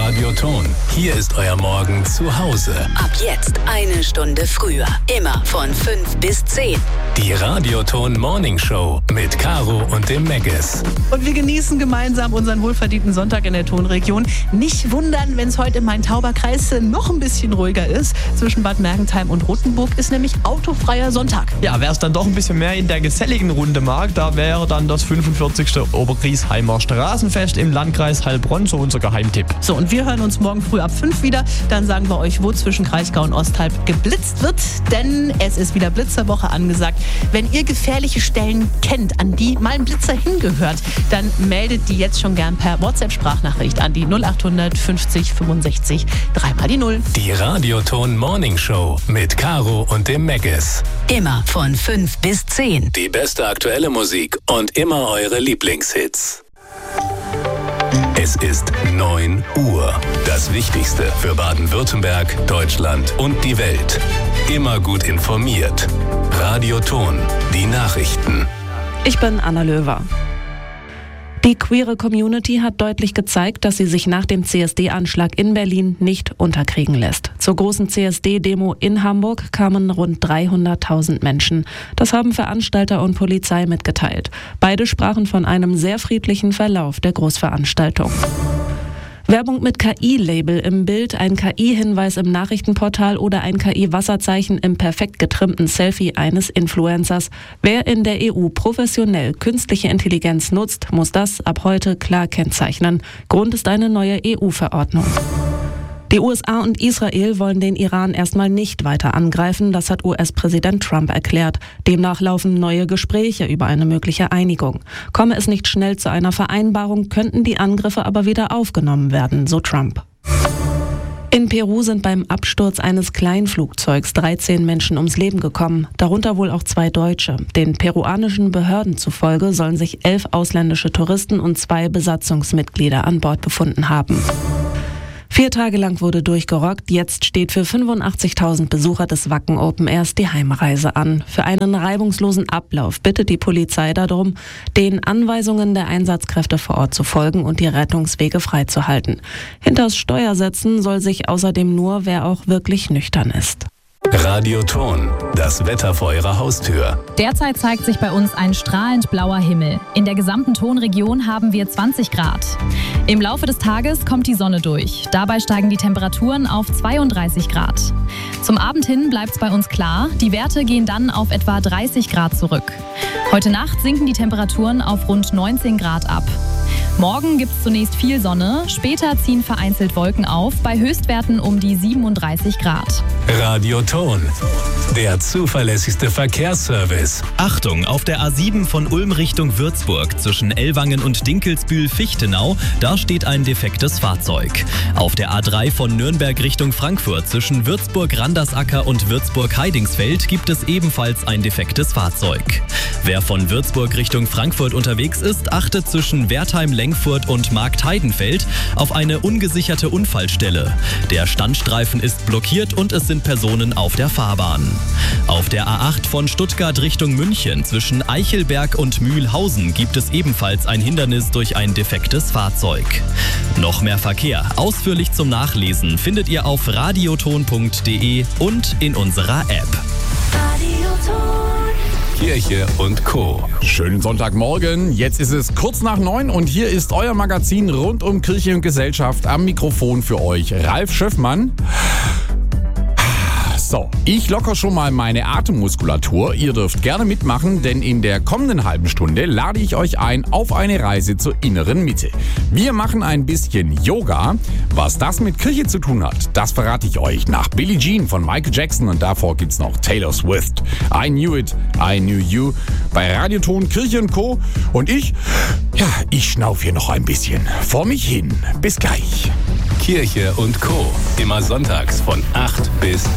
Radioton. Hier ist euer Morgen zu Hause. Ab jetzt 1 Stunde früher. Immer von 5 bis 10. Die Radioton Morning Show mit Caro und dem Megges. Und wir genießen gemeinsam unseren wohlverdienten Sonntag in der Tonregion. Nicht wundern, wenn es heute im Main-Tauber-Kreis noch ein bisschen ruhiger ist. Zwischen Bad Mergentheim und Rothenburg ist nämlich autofreier Sonntag. Ja, wer es dann doch ein bisschen mehr in der geselligen Runde mag, da wäre dann das 45. Obergriesheimer Straßenfest im Landkreis Heilbronn so unser Geheimtipp. So, und wir hören uns morgen früh ab 5 wieder. Dann sagen wir euch, wo zwischen Kraichgau und Osthalb geblitzt wird. Denn es ist wieder Blitzerwoche angesagt. Wenn ihr gefährliche Stellen kennt, an die mal ein Blitzer hingehört, dann meldet die jetzt schon gern per WhatsApp-Sprachnachricht an die 0800 50 65 3x0. Die Radioton Morning Show mit Caro und dem Megges. Immer von 5 bis 10. Die beste aktuelle Musik und immer eure Lieblingshits. Es ist 9 Uhr. Das Wichtigste für Baden-Württemberg, Deutschland und die Welt. Immer gut informiert. Radioton, die Nachrichten. Ich bin Anna Löwer. Die queere Community hat deutlich gezeigt, dass sie sich nach dem CSD-Anschlag in Berlin nicht unterkriegen lässt. Zur großen CSD-Demo in Hamburg kamen rund 300.000 Menschen. Das haben Veranstalter und Polizei mitgeteilt. Beide sprachen von einem sehr friedlichen Verlauf der Großveranstaltung. Werbung mit KI-Label im Bild, ein KI-Hinweis im Nachrichtenportal oder ein KI-Wasserzeichen im perfekt getrimmten Selfie eines Influencers. Wer in der EU professionell künstliche Intelligenz nutzt, muss das ab heute klar kennzeichnen. Grund ist eine neue EU-Verordnung. Die USA und Israel wollen den Iran erstmal nicht weiter angreifen, das hat US-Präsident Trump erklärt. Demnach laufen neue Gespräche über eine mögliche Einigung. Komme es nicht schnell zu einer Vereinbarung, könnten die Angriffe aber wieder aufgenommen werden, so Trump. In Peru sind beim Absturz eines Kleinflugzeugs 13 Menschen ums Leben gekommen, darunter wohl auch 2 Deutsche. Den peruanischen Behörden zufolge sollen sich 11 ausländische Touristen und 2 Besatzungsmitglieder an Bord befunden haben. 4 Tage lang wurde durchgerockt, jetzt steht für 85.000 Besucher des Wacken Open Airs die Heimreise an. Für einen reibungslosen Ablauf bittet die Polizei darum, den Anweisungen der Einsatzkräfte vor Ort zu folgen und die Rettungswege freizuhalten. Hinters Steuer setzen soll sich außerdem nur, wer auch wirklich nüchtern ist. Radioton, das Wetter vor eurer Haustür. Derzeit zeigt sich bei uns ein strahlend blauer Himmel. In der gesamten Tonregion haben wir 20 Grad. Im Laufe des Tages kommt die Sonne durch. Dabei steigen die Temperaturen auf 32 Grad. Zum Abend hin bleibt es bei uns klar. Die Werte gehen dann auf etwa 30 Grad zurück. Heute Nacht sinken die Temperaturen auf rund 19 Grad ab. Morgen gibt es zunächst viel Sonne, später ziehen vereinzelt Wolken auf, bei Höchstwerten um die 37 Grad. Radioton, der zuverlässigste Verkehrsservice. Achtung, auf der A7 von Ulm Richtung Würzburg zwischen Ellwangen und Dinkelsbühl-Fichtenau, da steht ein defektes Fahrzeug. Auf der A3 von Nürnberg Richtung Frankfurt zwischen Würzburg-Randersacker und Würzburg-Heidingsfeld gibt es ebenfalls ein defektes Fahrzeug. Wer von Würzburg Richtung Frankfurt unterwegs ist, achtet zwischen Wertheim-Lengfurt und Marktheidenfeld auf eine ungesicherte Unfallstelle. Der Standstreifen ist blockiert und es sind Personen auf der Fahrbahn. Auf der A8 von Stuttgart Richtung München zwischen Eichelberg und Mühlhausen gibt es ebenfalls ein Hindernis durch ein defektes Fahrzeug. Noch mehr Verkehr, ausführlich zum Nachlesen, findet ihr auf radioton.de und in unserer App. Kirche und Co. Schönen Sonntagmorgen, jetzt ist es kurz nach 9 und hier ist euer Magazin rund um Kirche und Gesellschaft. Am Mikrofon für euch Ralf Schöffmann. So, ich locker schon mal meine Atemmuskulatur. Ihr dürft gerne mitmachen, denn in der kommenden halben Stunde lade ich euch ein auf eine Reise zur inneren Mitte. Wir machen ein bisschen Yoga. Was das mit Kirche zu tun hat, das verrate ich euch nach Billie Jean von Michael Jackson und davor gibt's noch Taylor Swift. I Knew It, I Knew You bei Radioton Kirche und Co. Und ich schnauf hier noch ein bisschen vor mich hin. Bis gleich. Kirche und Co. Immer sonntags von 8 bis